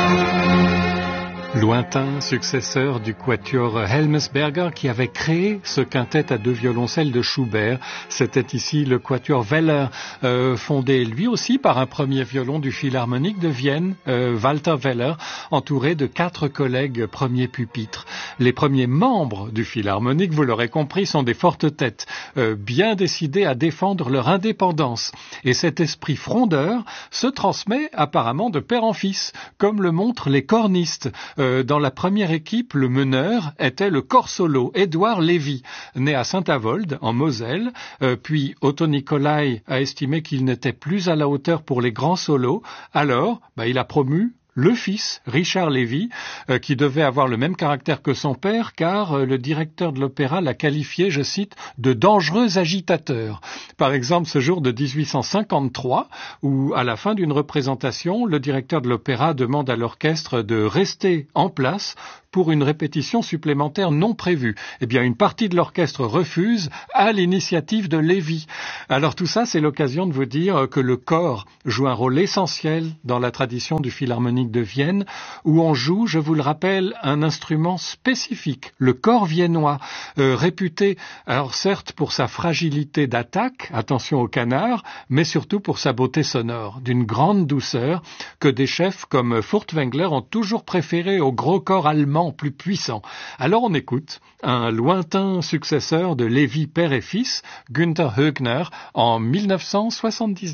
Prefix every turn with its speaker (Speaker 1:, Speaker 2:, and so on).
Speaker 1: Lointain successeur du quatuor Helmsberger qui avait créé ce quintet à deux violoncelles de Schubert. C'était ici le quatuor Weller, fondé lui aussi par un premier violon du Philharmonique de Vienne, Walter Weller, entouré de 4 collègues premiers pupitres. Les premiers membres du Philharmonique, vous l'aurez compris, sont des fortes têtes, bien décidés à défendre leur indépendance. Et cet esprit frondeur se transmet apparemment de père en fils, comme le montrent les cornistes. Dans la première équipe, le meneur était le corps solo, Édouard Lévy, né à Saint-Avold, en Moselle. Puis Otto Nicolai a estimé qu'il n'était plus à la hauteur pour les grands solos. Alors, il a promu le fils, Richard Lévy, qui devait avoir le même caractère que son père, car le directeur de l'opéra l'a qualifié, je cite, de dangereux agitateur. Par exemple, ce jour de 1853, où à la fin d'une représentation, le directeur de l'opéra demande à l'orchestre de rester en place pour une répétition supplémentaire non prévue. Eh bien, une partie de l'orchestre refuse à l'initiative de Lévy. Alors tout ça, c'est l'occasion de vous dire que le corps joue un rôle essentiel dans la tradition du Philharmonique de Vienne, où on joue, je vous le rappelle, un instrument spécifique, le cor viennois, réputé, alors certes pour sa fragilité d'attaque, attention au canard, mais surtout pour sa beauté sonore, d'une grande douceur, que des chefs comme Furtwängler ont toujours préféré au gros corps allemand plus puissant. Alors on écoute un lointain successeur de Lévy père et fils, Günther Högner, en 1979.